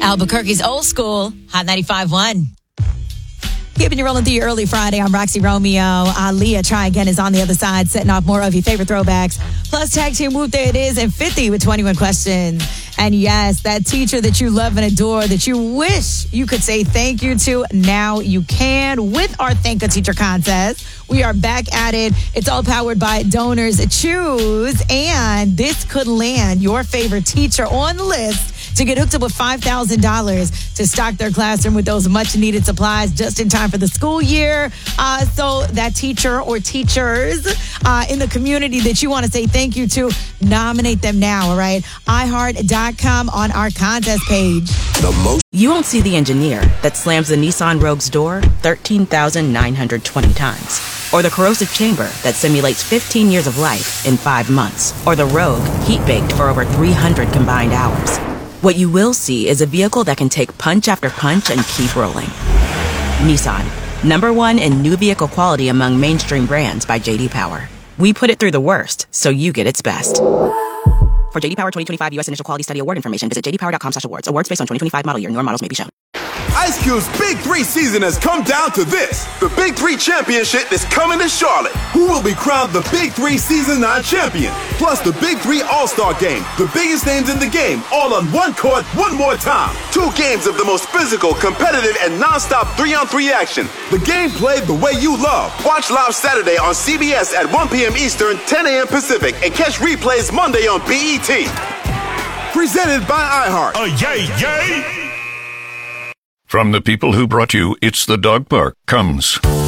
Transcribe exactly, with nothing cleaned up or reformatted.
Albuquerque's Old School, Hot ninety-five point one. Keeping you rolling through your early Friday. I'm Roxy Romeo. Aaliyah Try Again is on the other side, setting off more of your favorite throwbacks. Plus, tag team whoop, there it is, and fifty with twenty-one questions. And yes, that teacher that you love and adore, that you wish you could say thank you to, now you can with our Thank a Teacher contest. We are back at it. It's all powered by Donors Choose. And this could land your favorite teacher on the list to get hooked up with five thousand dollars to stock their classroom with those much-needed supplies just in time for the school year. Uh, so that teacher or teachers uh, in the community that you want to say thank you to, nominate them now, all right? i heart dot com on our contest page. The most You won't see the engineer that slams the Nissan Rogue's door thirteen thousand nine hundred twenty times. Or the corrosive chamber that simulates fifteen years of life in five months. Or the Rogue heat-baked for over three hundred combined hours. What you will see is a vehicle that can take punch after punch and keep rolling. Nissan, number one in new vehicle quality among mainstream brands by J D Power. We put it through the worst, so you get its best. For J D Power twenty twenty-five U S Initial Quality Study Award information, visit j d power dot com slash awards. Awards based on twenty twenty-five model year. Newer models may be shown. Ice Cube's Big Three season has come down to this. The Big Three Championship is coming to Charlotte. Who will be crowned the Big Three Season nine champion? Plus the Big Three All-Star Game. The biggest names in the game, all on one court, one more time. Two games of the most physical, competitive, and non-stop three-on-three action. The game played the way you love. Watch live Saturday on C B S at one p.m. Eastern, ten a.m. Pacific, and catch replays Monday on B E T. Presented by iHeart. A yay, yay! From the people who brought you It's the Dog Park comes